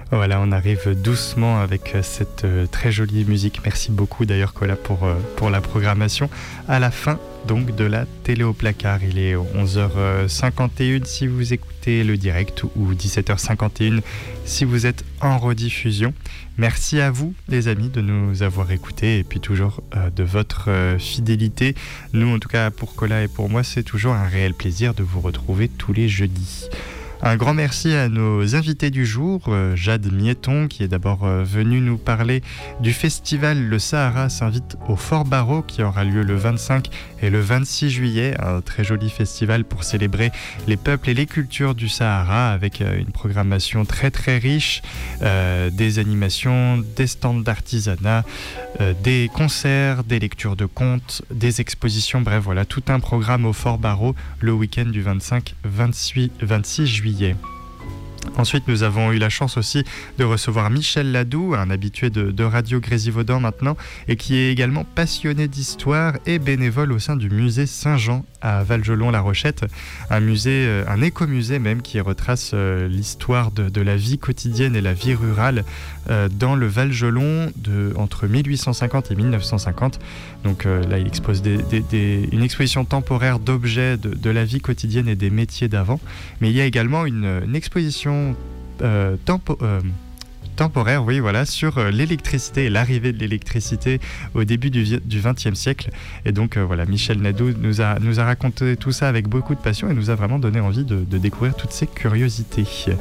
Voilà, on arrive doucement avec cette très jolie musique. Merci beaucoup d'ailleurs Cola pour la programmation. À la fin donc de la télé au placard, il est 11h51 si vous écoutez le direct ou 17h51 si vous êtes en rediffusion. Merci à vous les amis de nous avoir écoutés et puis toujours de votre fidélité. Nous en tout cas pour Cola et pour moi c'est toujours un réel plaisir de vous retrouver tous les jeudis. Un grand merci à nos invités du jour, Jade Mietton qui est d'abord venue nous parler du festival Le Sahara s'invite au Fort Barreau qui aura lieu le 25 et le 26 juillet, un très joli festival pour célébrer les peuples et les cultures du Sahara avec une programmation très très riche, des animations, des stands d'artisanat, des concerts, des lectures de contes, des expositions, bref voilà tout un programme au Fort Barreau le week-end du 25-26 juillet. Ensuite, nous avons eu la chance aussi de recevoir Michel Ladoux, un habitué de Radio Grésivaudan maintenant, et qui est également passionné d'histoire et bénévole au sein du musée Saint-Jean à Valgelon-la-Rochette, un écomusée même qui retrace l'histoire de la vie quotidienne et la vie rurale dans le Valgelon entre 1850 et 1950. Donc là, il expose une exposition temporaire d'objets de la vie quotidienne et des métiers d'avant, mais il y a également une exposition temporaire, oui, voilà, sur l'électricité et l'arrivée de l'électricité au début du XXe siècle. Et donc voilà, Michel Ladoux nous a raconté tout ça avec beaucoup de passion et nous a vraiment donné envie de découvrir toutes ces curiosités.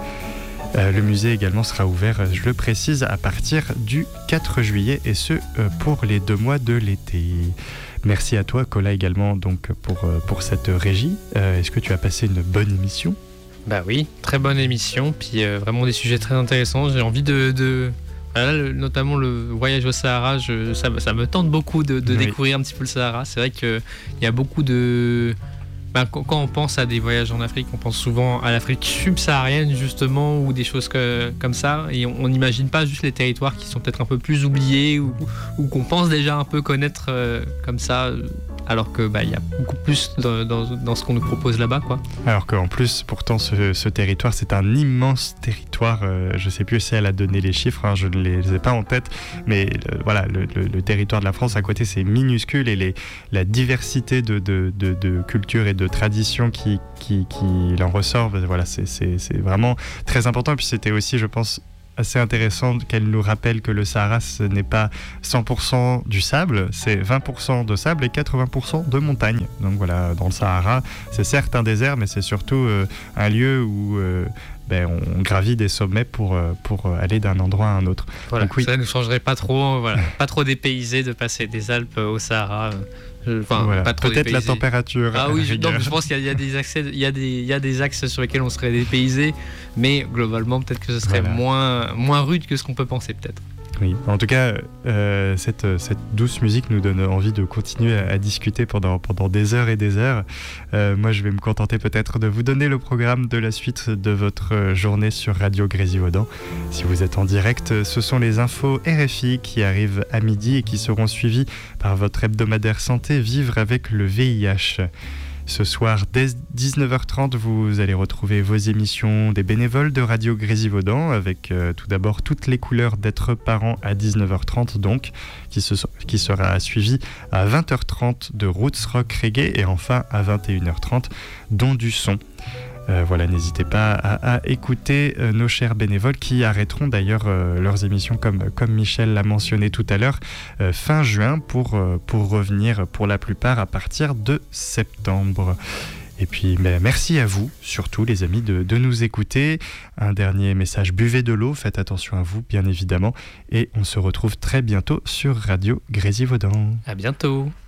Le musée également sera ouvert, je le précise, à partir du 4 juillet et ce pour les 2 mois de l'été. Merci à toi, Cola, également donc pour cette régie. Est-ce que tu as passé une bonne émission ? Bah oui, très bonne émission, puis vraiment des sujets très intéressants. J'ai envie voilà, notamment le voyage au Sahara, ça me tente beaucoup de oui. Découvrir un petit peu le Sahara. C'est vrai qu'il y a beaucoup de... quand on pense à des voyages en Afrique, on pense souvent à l'Afrique subsaharienne justement, ou des choses comme ça, et on n'imagine pas juste les territoires qui sont peut-être un peu plus oubliés ou qu'on pense déjà un peu connaître comme ça, alors que il y a beaucoup plus dans ce qu'on nous propose là-bas, quoi. Alors qu'en plus, pourtant, ce territoire, c'est un immense territoire. Je ne sais plus si elle a donné les chiffres, je ne les ai pas en tête, mais voilà, le territoire de la France à côté, c'est minuscule, et la diversité de cultures et de traditions qui en ressort, voilà, c'est vraiment très important. Et puis c'était aussi, je pense, assez intéressant qu'elle nous rappelle que le Sahara, ce n'est pas 100% du sable, c'est 20% de sable et 80% de montagne. Donc voilà, dans le Sahara, c'est certes un désert, mais c'est surtout un lieu où on gravit des sommets pour aller d'un endroit à un autre. Voilà, donc, oui. Ça ne nous changerait pas trop, voilà, pas trop dépaysé de passer des Alpes au Sahara. Voilà, pas trop peut-être dépaysé. La température. Ah oui, je pense qu'il y a des axes, il y a des axes sur lesquels on serait dépaysé, mais globalement peut-être que ce serait moins rude que ce qu'on peut penser peut-être. Oui, en tout cas, cette douce musique nous donne envie de continuer à discuter pendant des heures et des heures. Moi, je vais me contenter peut-être de vous donner le programme de la suite de votre journée sur Radio Grésivaudan. Si vous êtes en direct, ce sont les infos RFI qui arrivent à midi et qui seront suivies par votre hebdomadaire santé Vivre avec le VIH. Ce soir, dès 19h30, vous allez retrouver vos émissions des bénévoles de Radio Grésivaudan avec tout d'abord toutes les couleurs d'être parent à 19h30 donc, qui sera suivi à 20h30 de Roots Rock Reggae et enfin à 21h30 Don du son. Voilà, n'hésitez pas à écouter nos chers bénévoles qui arrêteront d'ailleurs leurs émissions comme Michel l'a mentionné tout à l'heure fin juin pour revenir pour la plupart à partir de septembre. Et puis merci à vous surtout les amis de nous écouter. Un dernier message, buvez de l'eau, faites attention à vous bien évidemment et on se retrouve très bientôt sur Radio Grésivaudan. À bientôt.